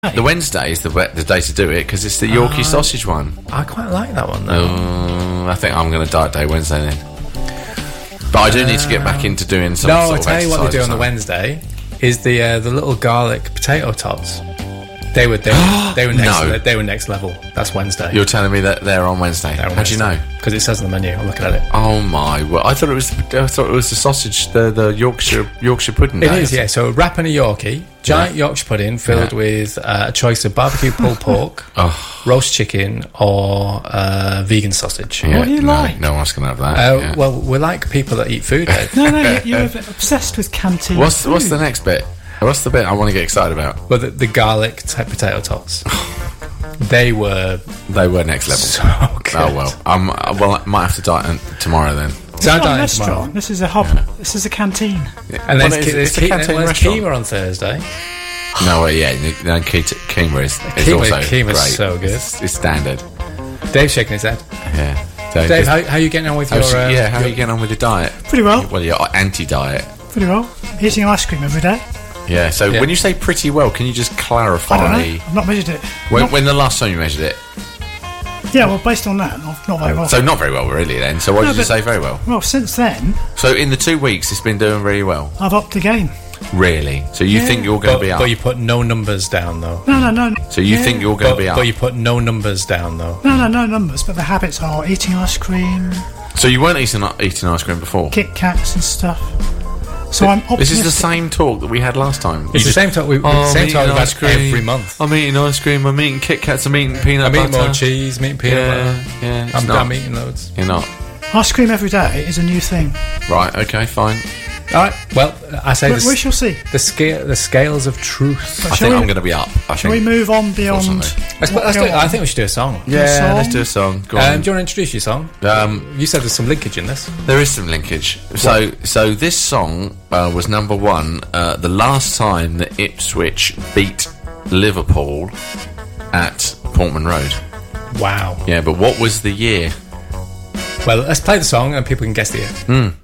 The Wednesday is the day to do it because it's the Yorkie sausage one. I quite like that one though. I think I'm going to diet day Wednesday then. But I do need to get back into doing some No, sort I'll of tell you what they do on the exercise. Wednesday is the little garlic potato tots. They were next level. That's Wednesday. You're telling me that they're on Wednesday. How do you know? Because it says on the menu. I'm looking at it. Oh my! Well, I thought it was the sausage, the Yorkshire pudding. It is, yeah. So wrap in a Yorkie, giant Yorkshire pudding filled with a choice of barbecue pulled pork, roast chicken, or vegan sausage. Yeah, What do you like? No one's going to have that. Well, we're like people that eat food. Ed. No, you're obsessed with canteen. What's food. the next bit? What's the bit I want to get excited about? Well, the garlic type potato tots. They were next level. so good. Oh well, I might have to diet tomorrow then. It's not a Tomorrow. restaurant. This is a hub. Yeah. This is a canteen. And Well, there's it's a canteen there's restaurant. keema on Thursday. No, keema is also Keema's great. so good. It's standard. Dave's shaking his head. Yeah. Dave, how are you getting on with your... how are you getting on with your diet? Pretty well. Well, you're anti-diet. Pretty well. Eating ice cream every day. Yeah, so when you say pretty well, can you just clarify? I don't know. I've not measured it. When the last time you measured it? Yeah, well, based on that, not very well. So not very well, really, then. So why did you say very well? Well, since then, So in the 2 weeks, it's been doing really well. I've upped the game. Really? So you think you're going to be up? But you put no numbers down, though. No. So you think you're going to be up? But you put no numbers down, though. No numbers, but the habits are eating ice cream, So you weren't eating ice cream before? Kit Kats and stuff. So I'm optimistic. This is the same talk that we had last time. It's the same talk we've had every month. I'm eating ice cream, I'm eating Kit Kats, I'm eating peanut I'm butter. eating more cheese, I'm eating peanut butter. Yeah, I'm eating loads. You're not. Ice cream every day is a new thing. Right, okay, fine. All right, well, I say We shall see. the scales of truth. I think I'm going to be up. Shall we move on beyond? I think we should do a song. Yeah, let's do a song. Go on. Do you want to introduce your song? You said there's some linkage in this. There is some linkage. So this song was number one the last time that Ipswich beat Liverpool at Portman Road. Wow. Yeah, but what was the year? Well, let's play the song and people can guess the year.